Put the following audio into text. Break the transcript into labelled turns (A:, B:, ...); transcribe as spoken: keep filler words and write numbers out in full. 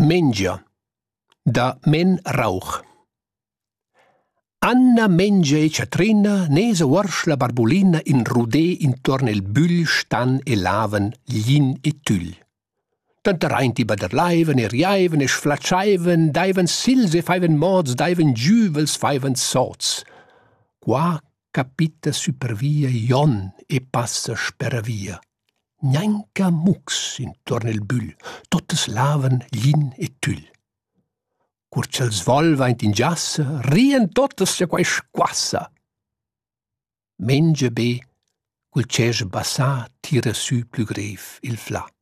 A: Mengia da Men Rauch. Anna mengia e Ciatrina nesa uorsch la barbulina in rudè intorno il bül stan e laven glin e tüll. Tanta reinti baderleiven e riaiven e sflatschaiven, daiven sils e faiven mods, daiven giuvels, faiven soz. Qua capita supervia Jon e passa speravia. Gnanca mux intorno il bül, totes laven glin e tüll. Curciel svolva in giassa, rien totes se quai squassa. Mengia be, cul cesch bassà tira su più grev il fla.